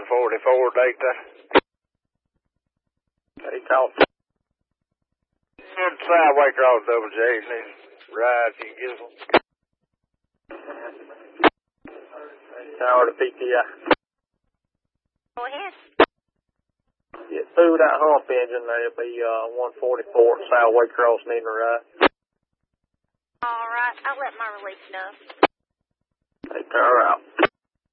144 data. He called. Good sideway cross double J. Needs rides you can give them. Tower to PTI. Go ahead. Get through that hump engine there. It'll be 144 sideway cross needing a ride. All right. I'll let my relief know. Hey, tower out.